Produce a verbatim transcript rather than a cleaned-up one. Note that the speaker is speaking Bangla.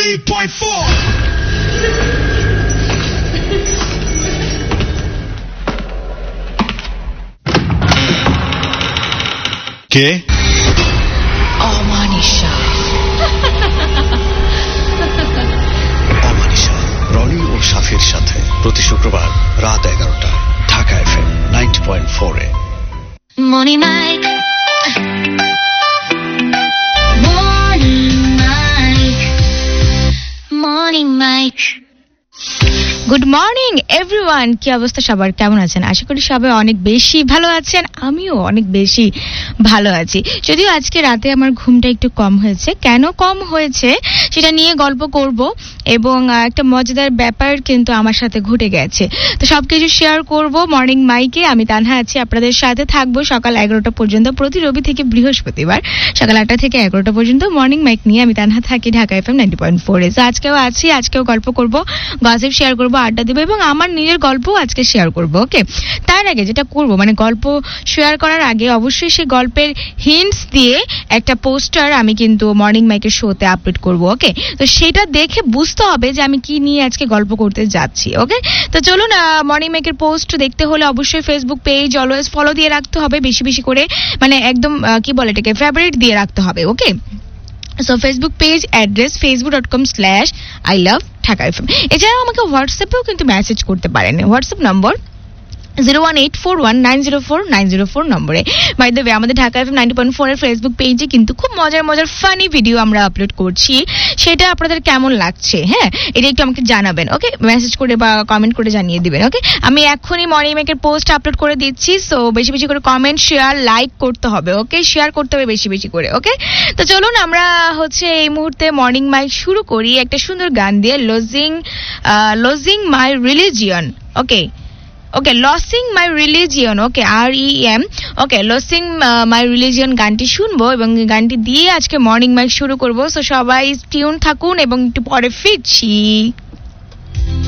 ninety point four. কে? অমানিশা। অমানিশা রনি ও সাফির সাথে প্রতি শুক্রবার রাত এগারোটা Dhaka FM ninety point four এ। মনি mic morning mic morning mic. Good morning everyone, কি অবস্থা সবার, কেমন আছেন? আশা করি সবাই অনেক বেশি ভালো আছেন, আমিও অনেক বেশি ভালো আছি। যদিও আজকে রাতে আমার ঘুমটা একটু কম হয়েছে, কেন কম হয়েছে সেটা নিয়ে গল্প করব এবং একটা মজাদার ব্যাপার কিন্তু আমার সাথে ঘটে গেছে, তো সবকিছু শেয়ার করব মর্নিং মাইকে। আমি তানহা আছি, আপনাদের সাথে থাকবো সকাল এগারোটা পর্যন্ত, প্রতি রবি থেকে বৃহস্পতিবার সকাল আটটা থেকে এগারোটা পর্যন্ত মর্নিং মাইক নিয়ে আমি তানহা থাকি Dhaka FM ninety point four এ। আজকেও আছি, আজকেও গল্প করব, গসিপ শেয়ার করব, আড্ডা দেবো এবং আমার নিজের গল্প আজকে শেয়ার করব। ওকে, তার আগে যেটা করব, মানে গল্প শেয়ার করার আগে অবশ্যই সেই গল্পের হিন্টস দিয়ে একটা পোস্টার আমি কিন্তু মর্নিং মাইকের শোতে আপলোড করব। ওকে, তো সেটা দেখে বুঝতে হবে যে আমি কি নিয়ে আজকে গল্প করতে যাচ্ছি। ওকে, তো চলুন, মর্নিং মাইকের পোস্ট দেখতে হলে অবশ্যই ফেসবুক পেজ অলওয়েজ ফলো দিয়ে রাখতে হবে, বেশি বেশি করে, মানে একদম কি বলে এটাকে, ফেভারিট দিয়ে রাখতে হবে। ওকে, so Facebook page address Facebook dot com slash I love Dhaka FM. এছাড়াও আমাকে হোয়াটসঅ্যাপেও কিন্তু মেসেজ করতে পারেন, WhatsApp number zero one eight four one nine zero four nine zero four নম্বরে। বাই দ্য ওয়ে, আমাদের Dhaka FM ninety point four এর ফেসবুক পেজে কিন্তু খুব মজার মজার ফানি ভিডিও আমরা আপলোড করছি, সেটা আপনাদের কেমন লাগছে, হ্যাঁ এটা একটু আমাকে জানাবেন। ওকে, মেসেজ করে বা কমেন্ট করে জানিয়ে দিবেন। ওকে, আমি এখনই মর্নিং মেকের পোস্ট আপলোড করে দিচ্ছি, সো বেশি বেশি করে কমেন্ট শেয়ার লাইক করতে হবে। ওকে, শেয়ার করতে হবে বেশি বেশি করে। ওকে, তো চলুন আমরা হচ্ছে এই মুহূর্তে মর্নিং মাইক শুরু করি একটা সুন্দর গান দিয়ে, লজিং লজিং মাই রিলিজিয়ন। ওকে ওকে লসিং মাই রিলিজিয়ন, ওকে আর ই এম, ওকে লসিং মাই রিলিজিয়ন গানটি শুনবো এবং গানটি দিয়ে আজকে মর্নিং মাইক শুরু করবো। সো সবাই টিউন থাকুন এবং একটু পরে ফিরছি।